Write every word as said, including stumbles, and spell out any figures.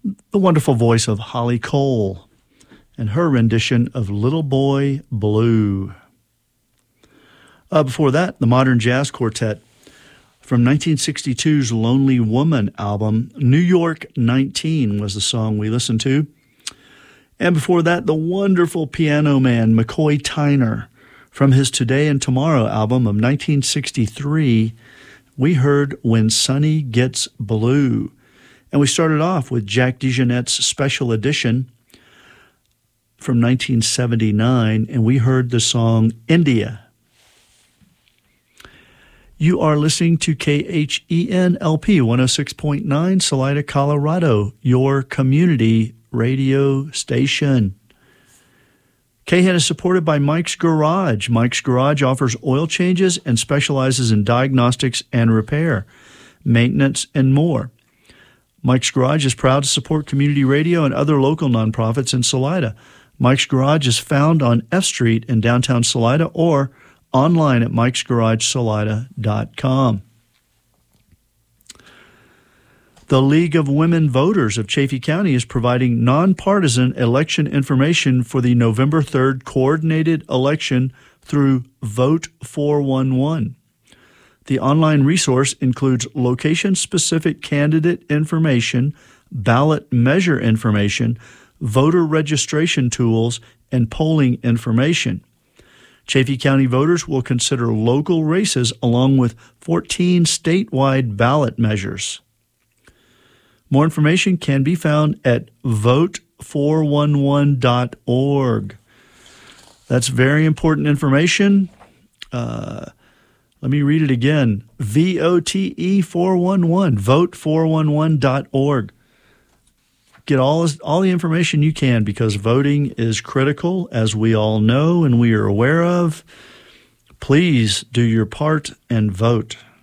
the wonderful voice of Holly Cole and her rendition of Little Boy Blue. Uh, before that, the Modern Jazz Quartet from nineteen sixty-two's Lonely Woman album, New York nineteen was the song we listened to. And before that, the wonderful piano man McCoy Tyner from his Today and Tomorrow album of nineteen sixty-three, we heard When Sunny Gets Blue. And we started off with Jack DeJohnette's Special Edition from nineteen seventy-nine, and we heard the song India. You are listening to K H E N L P one oh six point nine, Salida, Colorado, your community radio station. K H E N is supported by Mike's Garage. Mike's Garage offers oil changes and specializes in diagnostics and repair, maintenance, and more. Mike's Garage is proud to support community radio and other local nonprofits in Salida. Mike's Garage is found on F Street in downtown Salida or online at mikes garage salida dot com. The League of Women Voters of Chaffee County is providing nonpartisan election information for the November third coordinated election through Vote four one one. The online resource includes location-specific candidate information, ballot measure information, voter registration tools, and polling information. Chaffee County voters will consider local races along with fourteen statewide ballot measures. More information can be found at vote four one one dot org. That's very important information. Uh, let me read it again. V O T E four one one, vote four one one dot org. Get all, all the information you can because voting is critical, as we all know and we are aware of. Please do your part and vote.